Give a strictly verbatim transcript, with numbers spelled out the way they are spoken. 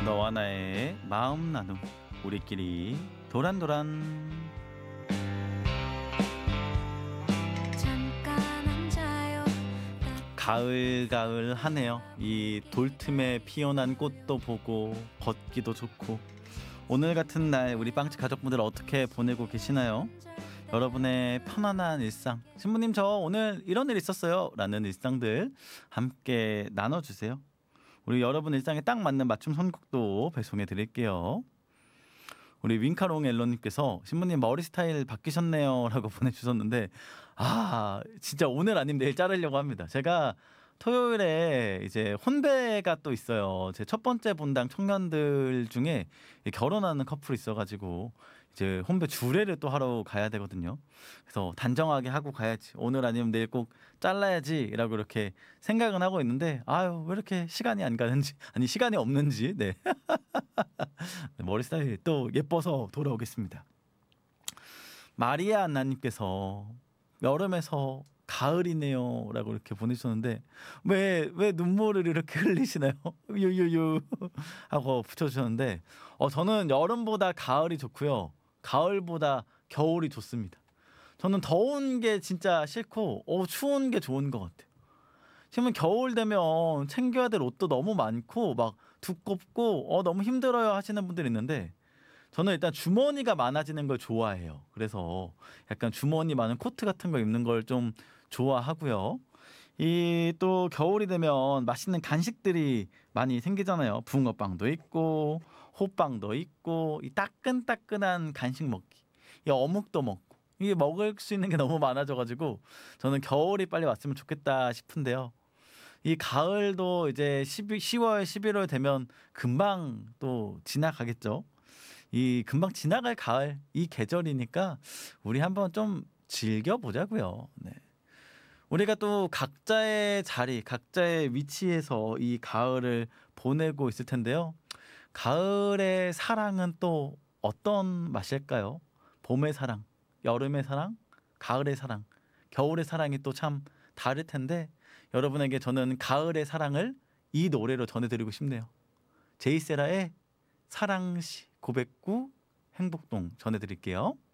너와 나의 마음 나눔 우리끼리 도란도란. 가을 가을 하네요. 이 돌틈에 피어난 꽃도 보고 걷기도 좋고. 오늘 같은 날 우리 빵집 가족분들 어떻게 보내고 계시나요? 여러분의 편안한 일상, 신부님 저 오늘 이런 일 있었어요 라는 일상들 함께 나눠주세요. 우리 여러분 일상에 딱 맞는 맞춤 선곡도 배송해 드릴게요. 우리 윙카롱 앨런님께서 신부님 머리 스타일 바뀌셨네요 라고 보내주셨는데, 아 진짜 오늘 아니면 내일 자르려고 합니다. 제가 토요일에 이제 혼배가 또 있어요. 제 첫 번째 분당 청년들 중에 결혼하는 커플이 있어가지고 이제 혼배 주례를 또 하러 가야 되거든요. 그래서 단정하게 하고 가야지, 오늘 아니면 내일 꼭 잘라야지 라고 이렇게 생각은 하고 있는데, 아유 왜 이렇게 시간이 안 가는지, 아니 시간이 없는지. 네. 머리 스타일 또 예뻐서 돌아오겠습니다. 마리아 안나님께서 여름에서 가을이네요 라고 이렇게 보내주셨는데, 왜, 왜 눈물을 이렇게 흘리시나요? 유유유 하고 붙여주셨는데, 어, 저는 여름보다 가을이 좋고요, 가을보다 겨울이 좋습니다. 저는 더운 게 진짜 싫고 어, 추운 게 좋은 것 같아요. 지금 겨울 되면 챙겨야 될 옷도 너무 많고 막 두껍고 어, 너무 힘들어요 하시는 분들이 있는데, 저는 일단 주머니가 많아지는 걸 좋아해요. 그래서 약간 주머니 많은 코트 같은 거 입는 걸 좀 좋아하고요. 이 또 겨울이 되면 맛있는 간식들이 많이 생기잖아요. 붕어빵도 있고 호빵도 있고 이 따끈따끈한 간식 먹기, 이 어묵도 먹고, 이게 먹을 수 있는 게 너무 많아져가지고 저는 겨울이 빨리 왔으면 좋겠다 싶은데요. 이 가을도 이제 시월 십일월 되면 금방 또 지나가겠죠. 이 금방 지나갈 가을, 이 계절이니까 우리 한번 좀 즐겨보자고요. 네. 우리가 또 각자의 자리, 각자의 위치에서 이 가을을 보내고 있을 텐데요. 가을의 사랑은 또 어떤 맛일까요? 봄의 사랑, 여름의 사랑, 가을의 사랑, 겨울의 사랑이 또 참 다를 텐데, 여러분에게 저는 가을의 사랑을 이 노래로 전해드리고 싶네요. 제이세라의 사랑시 고백구 행복동 전해드릴게요.